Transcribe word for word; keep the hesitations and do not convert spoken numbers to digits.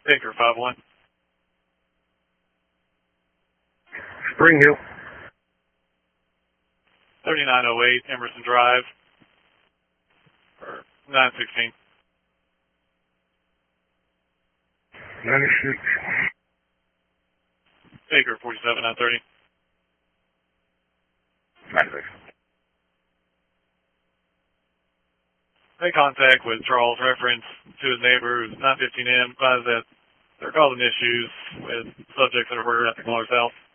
Baker five one. Spring Hill. thirty-nine oh eight Emerson Drive. Or nine sixteen. ninety-six. Baker forty-seven nine thirty. ninety-six. Make contact with Charles, reference to his neighbor who's nine fifteen M, finds that they're causing issues with subjects that are at the Mallers House.